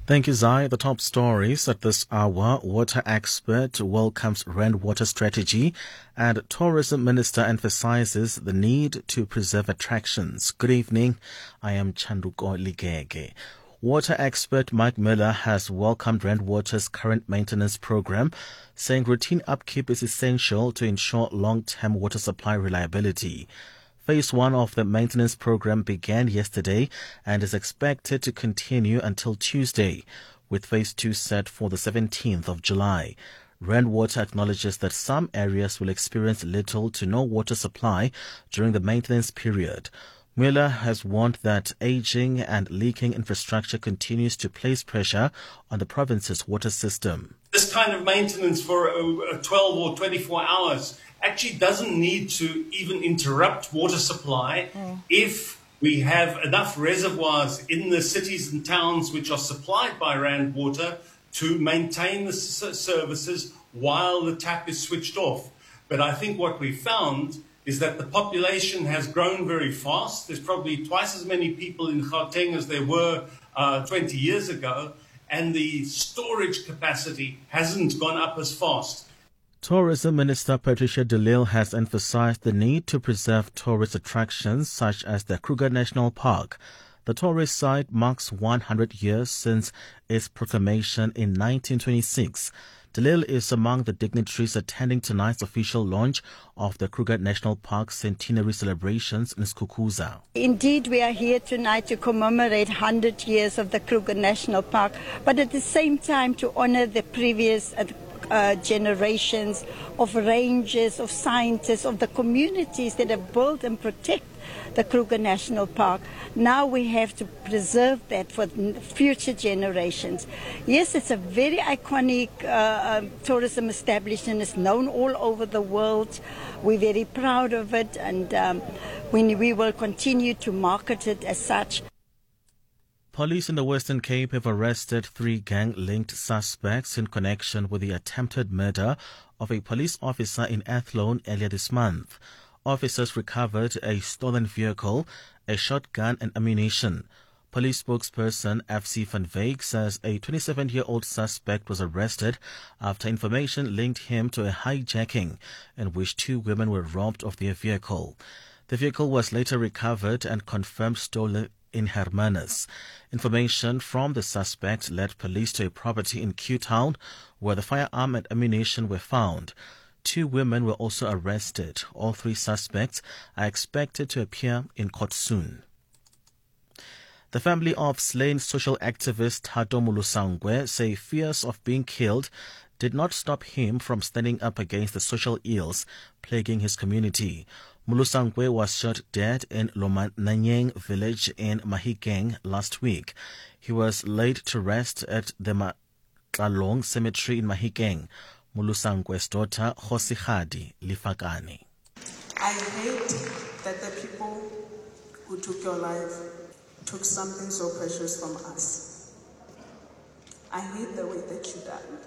Thank you, Zai. The top stories at this hour. Water expert welcomes Rand water strategy, and tourism minister emphasizes the need to preserve attractions. Good evening. I am Chanduko Ligege. Water expert Mike Miller has welcomed Rand Water's current maintenance program, saying routine upkeep is essential to ensure long-term water supply reliability. Phase 1 of the maintenance program began yesterday and is expected to continue until Tuesday, with Phase 2 set for the 17th of July. Rand Water acknowledges that some areas will experience little to no water supply during the maintenance period. Mueller has warned that aging and leaking infrastructure continues to place pressure on the province's water system. This kind of maintenance for 12 or 24 hours actually doesn't need to even interrupt water supply if we have enough reservoirs in the cities and towns which are supplied by Rand Water to maintain the services while the tap is switched off. But I think what we found is that the population has grown very fast. There's probably twice as many people in Gauteng as there were 20 years ago, and the storage capacity hasn't gone up as fast. Tourism Minister Patricia de Lille has emphasized the need to preserve tourist attractions such as the Kruger National Park. The tourist site marks 100 years since its proclamation in 1926. De Lille is among the dignitaries attending tonight's official launch of the Kruger National Park centenary celebrations in Skukuza. Indeed, we are here tonight to commemorate 100 years of the Kruger National Park, but at the same time to honor the previous generations of rangers, of scientists, of the communities that have built and protect the Kruger National Park. Now we have to preserve that for future generations. Yes, it's a very iconic tourism establishment. It's known all over the world. We're very proud of it, and we will continue to market it as such. Police in the Western Cape have arrested 3 gang-linked suspects in connection with the attempted murder of a police officer in Athlone earlier this month. Officers recovered a stolen vehicle, a shotgun and ammunition. Police spokesperson FC van Wyk says a 27-year-old suspect was arrested after information linked him to a hijacking in which 2 women were robbed of their vehicle. The vehicle was later recovered and confirmed stolen in Hermanus. Information from the suspect led police to a property in Q-Town where the firearm and ammunition were found. 2 women were also arrested. All 3 suspects are expected to appear in court soon. The family of slain social activist Thato Molusangwe say fears of being killed did not stop him from standing up against the social ills plaguing his community. Molusangwe was shot dead in Lomananyeng village in Mahikeng last week. He was laid to rest at the Matlalong cemetery in Mahikeng. Molusangwe's daughter, Khosigadi Lifakani. I hate that the people who took your life took something so precious from us. I hate the way that you died.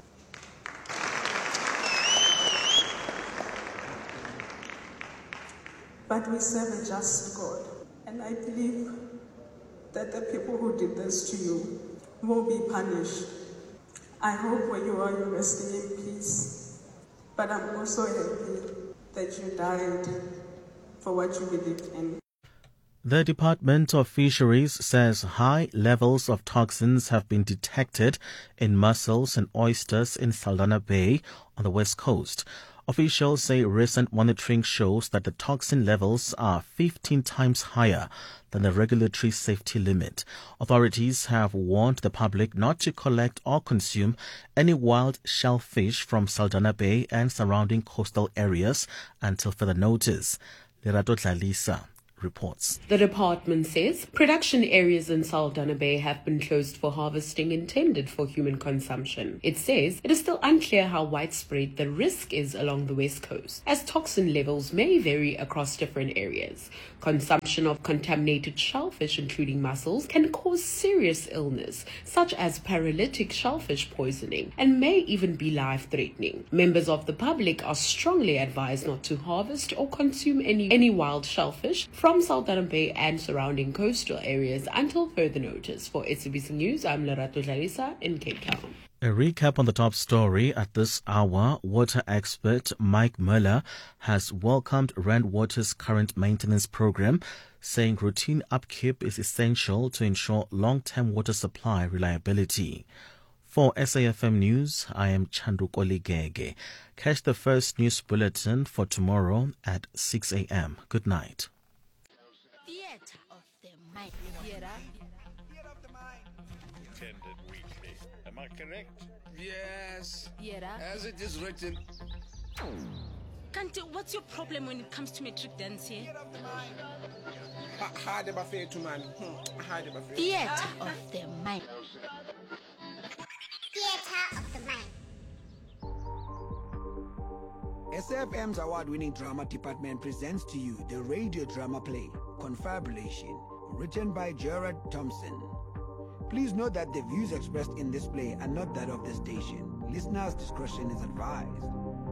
But we serve a just God, and I believe that the people who did this to you will be punished. I hope where you are, you're resting in peace. But I'm also happy that you died for what you believed in. The Department of Fisheries says high levels of toxins have been detected in mussels and oysters in Saldanha Bay on the west coast. Officials say recent monitoring shows that the toxin levels are 15 times higher than the regulatory safety limit. Authorities have warned the public not to collect or consume any wild shellfish from Saldanha Bay and surrounding coastal areas until further notice. Lerato Dlalisa reports. The department says production areas in Saldanha Bay have been closed for harvesting intended for human consumption. It says it is still unclear how widespread the risk is along the west coast, as toxin levels may vary across different areas. Consumption of contaminated shellfish, including mussels, can cause serious illness, such as paralytic shellfish poisoning, and may even be life-threatening. Members of the public are strongly advised not to harvest or consume any wild shellfish from from Saldanha Bay and surrounding coastal areas until further notice. For SABC News, I'm Lerato Dlalisa in Cape Town. A recap on the top story at this hour. Water expert Mike Muller has welcomed Rand Water's current maintenance program, saying routine upkeep is essential to ensure long-term water supply reliability. For SAFM News, I am Chanduko Ligege. Catch the first news bulletin for tomorrow at 6 a.m. Good night. Theater of the Mind. Theater of the Mind. Attended weekly. Am I correct? Yes. Theater. As it is written. Kante, what's your problem when it comes to metric dance here? Theater of the Mind. Hide the buffet to man. Hide the buffet. Theater of the Mind. Theater of the Mind. SAFM's award-winning drama department presents to you the radio drama play, Confabulation, written by Gerard Thompson. Please note that the views expressed in this play are not that of the station. Listeners' discretion is advised.